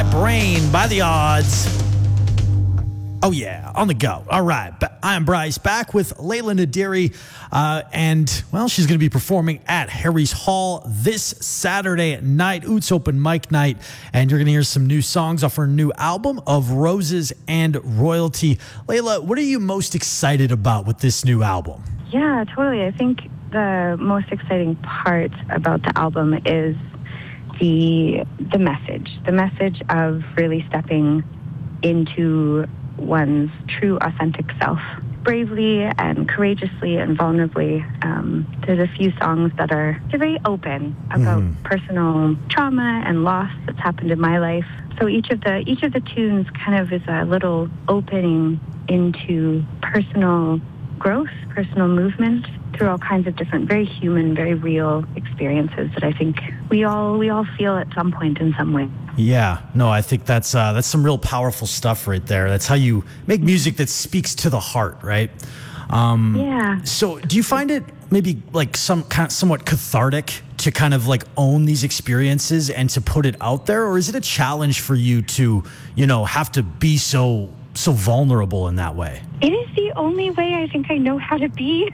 Brain by The Odds. Oh, yeah, on the go. All right. I'm Bryce, back with Laila Nadiri. And, well, she's going to be performing at Harry's Hall this Saturday night. Oots open mic night. And you're going to hear some new songs off her new album of Roses and Royalty. Laila, what are you most excited about with this new album? Yeah, totally. I think the most exciting part about the album is the message of really stepping into one's true authentic self bravely and courageously and vulnerably. There's a few songs that are very open about personal trauma and loss that's happened in my life. So each of the tunes kind of is a little opening into personal growth, personal movement through all kinds of different, very human, very real experiences that I think we all feel at some point in some way. Yeah, no, I think that's some real powerful stuff right there. That's how you make music that speaks to the heart, right? Yeah. So do you find it maybe like somewhat cathartic to kind of like own these experiences and to put it out there? Or is it a challenge for you to, have to be so vulnerable in that way? It is the only way I think I know how to be.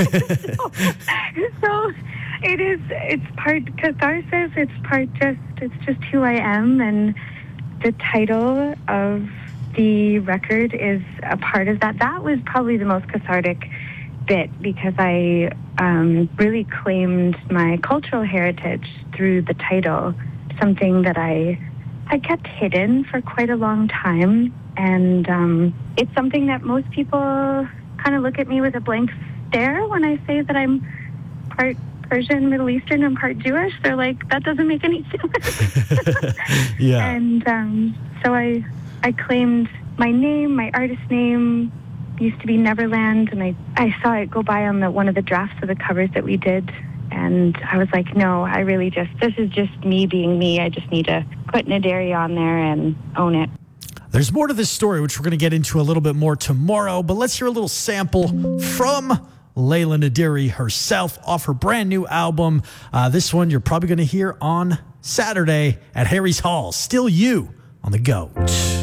so it's part catharsis, it's just who I am, and the title of the record is a part of that. That was probably the most cathartic bit because I really claimed my cultural heritage through the title, something that I kept hidden for quite a long time. And it's something that most people kind of look at me with a blank stare when I say that I'm part Persian, Middle Eastern, and part Jewish. They're like, that doesn't make any sense. Yeah. And so I claimed my name, my artist name used to be Neverland, and I saw it go by on one of the drafts of the covers that we did. And I was like, no, this is just me being me. I just need to put Nadiri on there and own it. There's more to this story, which we're going to get into a little bit more tomorrow, but let's hear a little sample from Laila Nadiri herself off her brand new album. This one you're probably going to hear on Saturday at Harry's Hall. Still You on the Go.